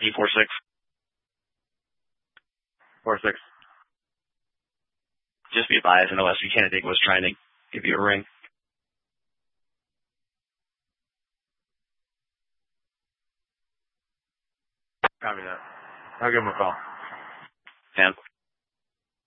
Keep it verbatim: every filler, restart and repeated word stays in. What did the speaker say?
E four six. Four six. Just be advised, an O S B candidate was trying to give you a ring. Copy that. I'll give him a call.